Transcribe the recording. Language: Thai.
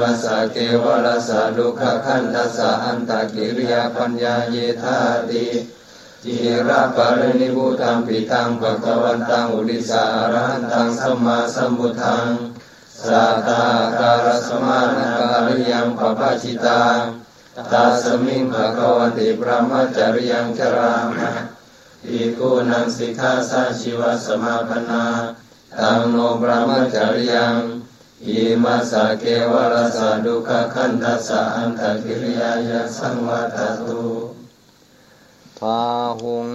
มัสสะเกวะรัสสะดุขขันธัสสะอันตกิริยาปัญญาเยธาติจิระปรินิพพุตังปิตังภคะวันตังอุดิสาอรหันตังสัมมาสัมพุทธังสัทธาการสมานาการิยังปปะชิตาตัสมิงภคะวติพระมจริยังจรามะภิกขุนังสิกขาสัชีวสมาปนาตังโนพระมจริยังอิมัสสะเกวะรัสสะดุขขันธัสสะอันตกิริยายะสังวัตตุพาหุง